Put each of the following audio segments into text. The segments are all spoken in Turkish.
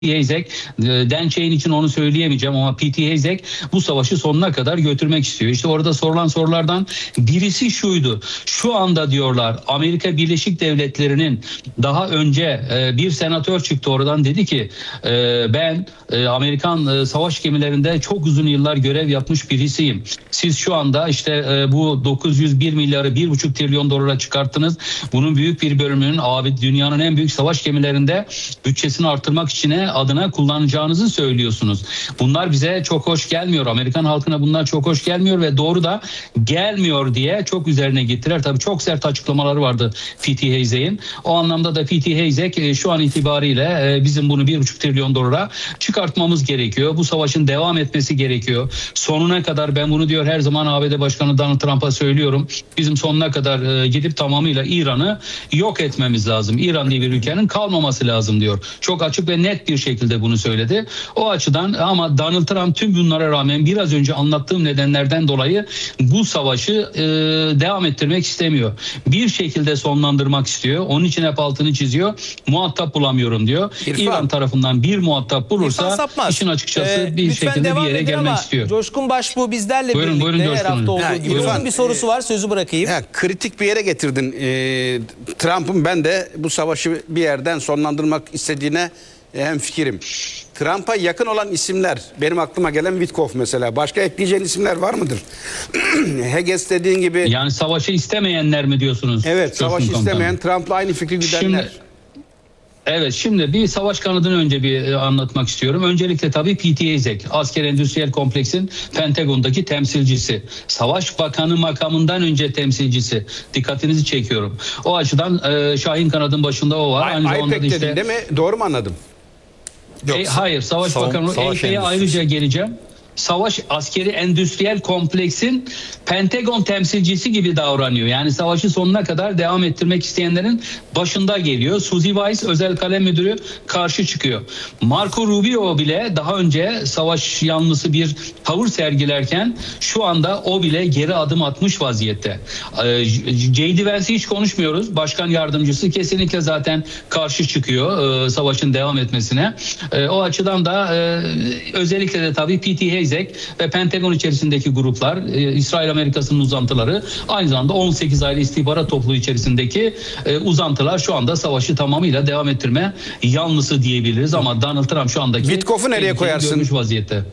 Heizek, Dan Chain için onu söyleyemeyeceğim ama Pete Heizek bu savaşı sonuna kadar götürmek istiyor. İşte orada sorulan sorulardan birisi şuydu. Şu anda diyorlar Amerika Birleşik Devletleri'nin daha önce bir senatör çıktı oradan, dedi ki ben Amerikan savaş gemilerinde çok uzun yıllar görev yapmış birisiyim. Siz şu anda işte bu 901 milyarı 1,5 trilyon dolara çıkarttınız. Bunun büyük bir bölümünün dünyanın en büyük savaş gemilerinde bütçesini artırmak için adına kullanacağınızı söylüyorsunuz. Bunlar bize çok hoş gelmiyor. Amerikan halkına bunlar çok hoş gelmiyor ve doğru da gelmiyor diye çok üzerine gittiler. Tabii çok sert açıklamaları vardı Pete Heizek'in. O anlamda da Pete Heizek şu an itibariyle bizim bunu 1,5 trilyon dolara çıkartmamız gerekiyor. Bu savaşın devam etmesi gerekiyor. Sonuna kadar, ben bunu diyor her zaman ABD Başkanı Donald Trump'a söylüyorum. Bizim sonuna kadar gidip tamamıyla İran'ı yok etmemiz lazım. İran diye bir ülkenin kalmaması lazım diyor. Çok açık ve net bir şekilde bunu söyledi. O açıdan ama Donald Trump tüm bunlara rağmen biraz önce anlattığım nedenlerden dolayı bu savaşı devam ettirmek istemiyor. Bir şekilde sonlandırmak istiyor. Onun için hep altını çiziyor. Muhatap bulamıyorum diyor. İran tarafından bir muhatap bulursa işin açıkçası bir şekilde bir yere gelmek istiyor. Coşkun Başbuğ bizlerle birlikte her hafta olduğu gibi. İrfan bir sorusu var, sözü bırakayım. Kritik bir yere getirdin. Trump'ın ben de bu savaşı bir yerden sonlandırmak istediğine hemfikirim. Trump'a yakın olan isimler, benim aklıma gelen Witkoff mesela. Başka ekleyeceğin isimler var mıdır? Heges dediğin gibi. Yani savaşı istemeyenler mi diyorsunuz? Evet, savaş istemeyen, Trump'la aynı fikri güdenler. Şimdi bir savaş kanadını önce bir anlatmak istiyorum. Öncelikle tabii Pete Heizek, asker endüstriyel kompleksin Pentagon'daki temsilcisi. Savaş Bakanı makamından önce temsilcisi. Dikkatinizi çekiyorum. O açıdan Şahin kanadın başında o var. Aynı zamanda işte, değil mi? Doğru mu anladım? Hayır, Savaş Bakanı EYP'ye ayrıca geleceğim. Savaş askeri endüstriyel kompleksin Pentagon temsilcisi gibi davranıyor. Yani savaşı sonuna kadar devam ettirmek isteyenlerin başında geliyor. Suzy Weiss özel kalem müdürü karşı çıkıyor. Marco Rubio bile daha önce savaş yanlısı bir tavır sergilerken şu anda o bile geri adım atmış vaziyette. J.D. Vance'i hiç konuşmuyoruz. Başkan yardımcısı kesinlikle zaten karşı çıkıyor savaşın devam etmesine. O açıdan da özellikle de tabii Pete Heizek ve Pentagon içerisindeki gruplar, İsrail Amerika'sının uzantıları, aynı zamanda 18 ayrı istihbarat topluluğu içerisindeki uzantılar şu anda savaşı tamamıyla devam ettirme yanlısı diyebiliriz ama Donald Trump şu andaki Witkoff'u nereye koyarsın? Vaziyette.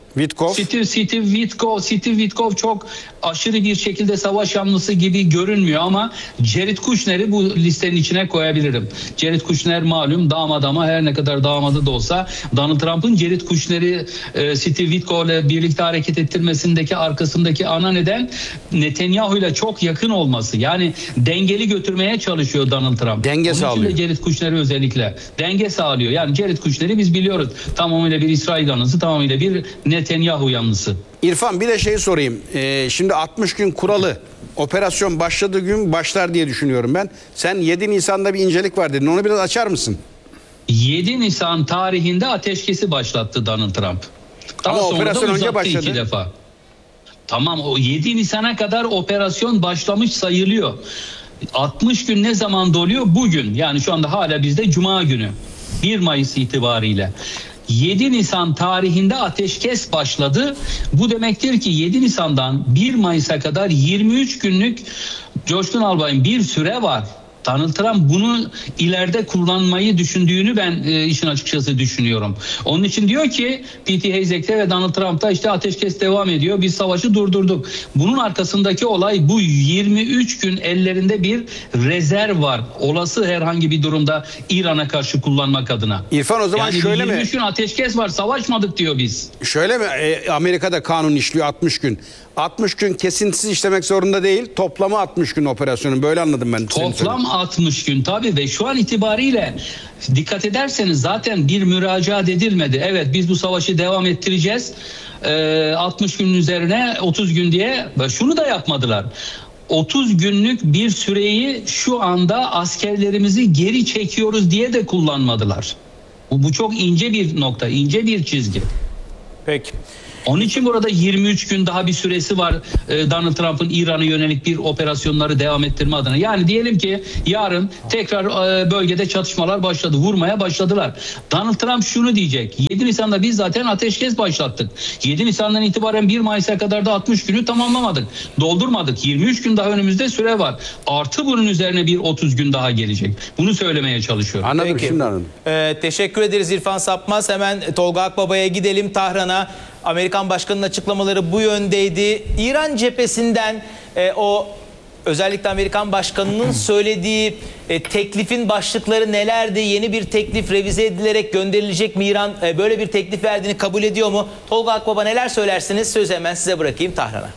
Steve Witkoff çok aşırı bir şekilde savaş yanlısı gibi görünmüyor ama Jared Kushner'i bu listenin içine koyabilirim. Jared Kushner malum damat ama her ne kadar damadı da olsa Donald Trump'ın Jared Kushner'i Steve Witkoff'la birlikte hareket ettirmesindeki arkasındaki ana neden Netanyahu'yla çok yakın olması. Yani dengeli götürmeye çalışıyor Donald Trump. Denge sağlıyor. Onun için de Jared Kushner'i özellikle denge sağlıyor. Yani Jared Kushner'i biz biliyoruz. Tamamıyla bir İsrail yanlısı, tamamıyla bir Netanyahu yanlısı. İrfan bir de şey sorayım. Şimdi 60 gün kuralı operasyon başladığı gün başlar diye düşünüyorum ben. Sen 7 Nisan'da bir incelik var dedin. Onu biraz açar mısın? 7 Nisan tarihinde ateşkesi başlattı Donald Trump. Ama operasyon önce başladı. 2 defa. Tamam, o 7 Nisan'a kadar operasyon başlamış sayılıyor. 60 gün ne zaman doluyor? Bugün. Yani şu anda hala bizde Cuma günü. 1 Mayıs itibariyle. 7 Nisan tarihinde ateşkes başladı. Bu demektir ki 7 Nisan'dan 1 Mayıs'a kadar 23 günlük Coşkun Albay'ın bir süre var. Donald Trump bunu ileride kullanmayı düşündüğünü ben işin açıkçası düşünüyorum. Onun için diyor ki Pete Heizek'te ve Donald Trump'ta işte ateşkes devam ediyor. Biz savaşı durdurduk. Bunun arkasındaki olay bu 23 gün ellerinde bir rezerv var. Olası herhangi bir durumda İran'a karşı kullanmak adına. İrfan o zaman yani şöyle 23 gün ateşkes var, savaşmadık diyor biz. Şöyle mi? Amerika'da kanun işliyor 60 gün. 60 gün kesintisiz işlemek zorunda değil. Toplamı 60 gün operasyonun. Böyle anladım ben. Toplam 60 gün tabii ve şu an itibariyle dikkat ederseniz zaten bir müracaat edilmedi. Evet biz bu savaşı devam ettireceğiz. 60 günün üzerine 30 gün diye şunu da yapmadılar. 30 günlük bir süreyi şu anda askerlerimizi geri çekiyoruz diye de kullanmadılar. Bu çok ince bir nokta, ince bir çizgi. Peki. Onun için burada 23 gün daha bir süresi var Donald Trump'ın İran'a yönelik bir operasyonları devam ettirme adına. Yani diyelim ki yarın tekrar bölgede çatışmalar başladı. Vurmaya başladılar. Donald Trump şunu diyecek. 7 Nisan'da biz zaten ateşkes başlattık. 7 Nisan'dan itibaren 1 Mayıs'a kadar da 60 günü tamamlamadık. Doldurmadık. 23 gün daha önümüzde süre var. Artı bunun üzerine bir 30 gün daha gelecek. Bunu söylemeye çalışıyorum. Anladım, Peki. şimdi anladım. Teşekkür ederiz İrfan Sapmaz. Hemen Tolga Akbaba'ya gidelim, Tahran'a. Amerikan Başkanı'nın açıklamaları bu yöndeydi. İran cephesinden o özellikle Amerikan Başkanı'nın söylediği teklifin başlıkları nelerdi? Yeni bir teklif revize edilerek gönderilecek mi? İran böyle bir teklif verdiğini kabul ediyor mu? Tolga Akbaba, neler söylersiniz? Sözü hemen size bırakayım, Tahran'a.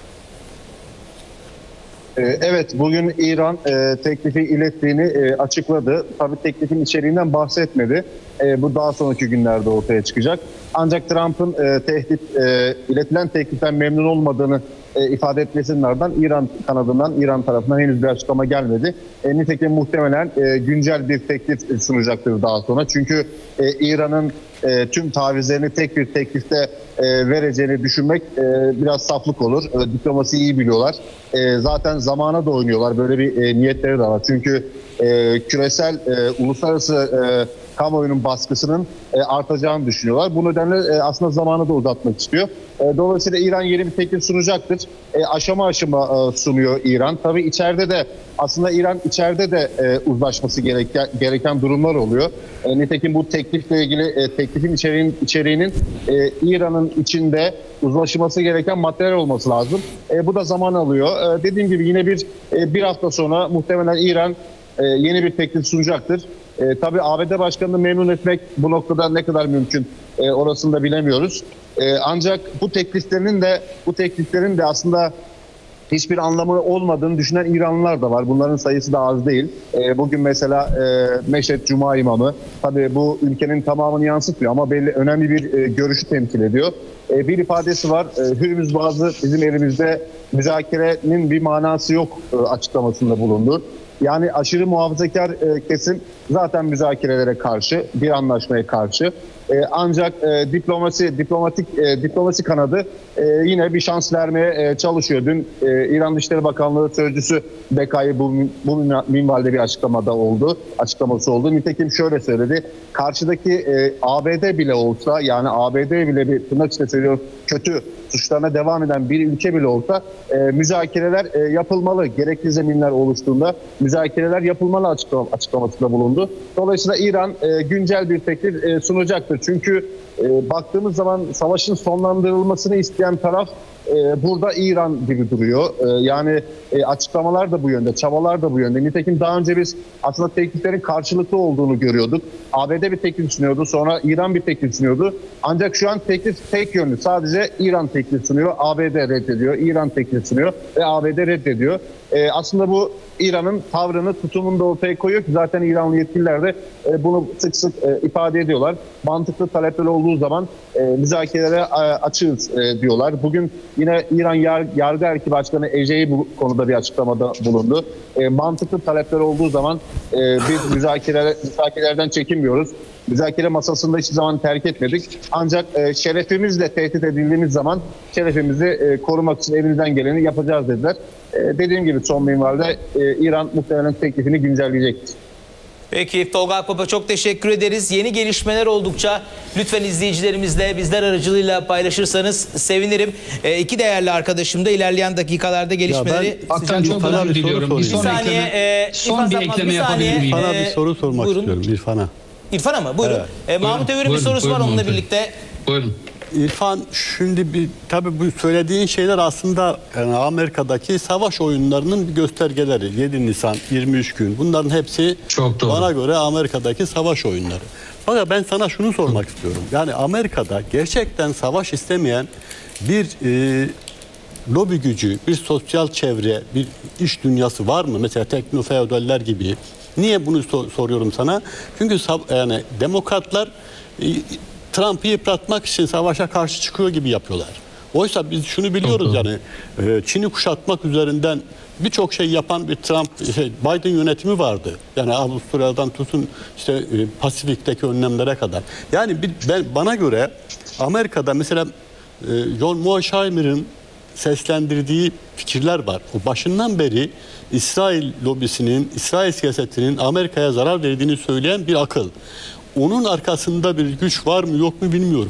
Evet, bugün İran teklifi ilettiğini açıkladı. Tabii teklifin içeriğinden bahsetmedi. Bu daha sonraki günlerde ortaya çıkacak. Ancak Trump'ın iletilen tekliften memnun olmadığını ifade etmesinin ardından İran tarafından henüz bir açıklama gelmedi. Nitekim muhtemelen güncel bir teklif sunacaktır daha sonra. Çünkü İran'ın tüm tavizlerini tek bir teklifte vereceğini düşünmek biraz saflık olur. Diplomasiyi iyi biliyorlar. Zaten zamana da oynuyorlar. Böyle bir niyetleri de var. Çünkü küresel uluslararası kamuoyunun baskısının artacağını düşünüyorlar. Bu nedenle aslında zamanı da uzatmak istiyor. Dolayısıyla İran yeni bir teklif sunacaktır. Aşama aşama sunuyor İran. Tabii İran içeride de uzlaşması gereken durumlar oluyor. Nitekim bu teklifle ilgili teklifin içeriğinin İran'ın içinde uzlaşılması gereken materyal olması lazım. Bu da zaman alıyor. Dediğim gibi yine bir hafta sonra muhtemelen İran yeni bir teklif sunacaktır. Tabii ABD Başkanı'nı memnun etmek bu noktada ne kadar mümkün orasını da bilemiyoruz. Ancak bu tekliflerin de aslında hiçbir anlamı olmadığını düşünen İranlılar da var. Bunların sayısı da az değil. Bugün mesela Meşhed Cuma imamı, tabii bu ülkenin tamamını yansıtmıyor ama önemli bir görüşü temsil ediyor. Bir ifadesi var. Hürmüz Boğazı bizim elimizde, müzakerenin bir manası yok açıklamasında bulundu. Yani aşırı muhafazakar kesim zaten müzakerelere karşı, bir anlaşmaya karşı. Ancak diplomasi kanadı yine bir şans vermeye çalışıyor. Dün İran Dışişleri Bakanlığı Sözcüsü Bekai bu minvalde bir açıklaması oldu. Nitekim şöyle söyledi. Karşıdaki ABD bile olsa, yani ABD bile bir tırnak içinde söylüyorum kötü suçlarına devam eden bir ülke bile olsa müzakereler yapılmalı. Gerekli zeminler oluştuğunda müzakereler yapılmalı açıklamasında bulundu. Dolayısıyla İran güncel bir teklif sunacaktır. Çünkü baktığımız zaman savaşın sonlandırılmasını isteyen taraf burada İran gibi duruyor. Yani açıklamalar da bu yönde, çabalar da bu yönde. Nitekim daha önce biz aslında tekliflerin karşılıklı olduğunu görüyorduk. ABD bir teklif sunuyordu, sonra İran bir teklif sunuyordu. Ancak şu an teklif tek yönlü. Sadece İran teklif sunuyor, ABD reddediyor. İran teklif sunuyor ve ABD reddediyor. Aslında bu İran'ın tavrını, tutumunu da ortaya koyuyor ki zaten İranlı yetkililer de bunu sık sık ifade ediyorlar. Mantıklı talepler olduğu zaman müzakerelere açığız diyorlar. Bugün yine İran Yargı Erki Başkanı Eceyi bu konuda bir açıklamada bulundu. Mantıklı talepler olduğu zaman biz müzakerelerden çekinmiyoruz. Müzakere masasında hiçbir zaman terk etmedik. Ancak şerefimizle tehdit edildiğimiz zaman şerefimizi korumak için elimizden geleni yapacağız dediler. Dediğim gibi son minvalde İran muhtemelen teklifini güncelleyecektir. Peki Tolga Akbaba, çok teşekkür ederiz. Yeni gelişmeler oldukça lütfen izleyicilerimizle bizler aracılığıyla paylaşırsanız sevinirim. İki değerli arkadaşım da ilerleyen dakikalarda gelişmeleri... Ben çok özür diliyorum. Bir son bir ekleme yapabilir miyim? İrfan'a bir soru sormak istiyorum. İrfan'a mı? Buyurun. Evet. Mahmut Övür'ün bir sorusu var onunla birlikte. Buyurun. İrfan, şimdi tabii bu söylediğin şeyler aslında yani Amerika'daki savaş oyunlarının bir göstergeleri. 7 Nisan, 23 gün, bunların hepsi çok doğru. Bana göre Amerika'daki savaş oyunları. Fakat ben sana şunu sormak istiyorum. Yani Amerika'da gerçekten savaş istemeyen bir lobi gücü, bir sosyal çevre, bir iş dünyası var mı? Mesela teknofeodaller gibi. Niye bunu soruyorum sana? Çünkü yani demokratlar Trump'ı yıpratmak için savaşa karşı çıkıyor gibi yapıyorlar. Oysa biz şunu biliyoruz, yani Çin'i kuşatmak üzerinden birçok şey yapan bir Biden yönetimi vardı. Yani Avustralya'dan tutun işte Pasifik'teki önlemlere kadar. Yani bana göre Amerika'da mesela John Mearsheimer'ın seslendirdiği fikirler var. O başından beri İsrail lobisinin, İsrail siyasetinin Amerika'ya zarar verdiğini söyleyen bir akıl. Onun arkasında bir güç var mı yok mu bilmiyorum.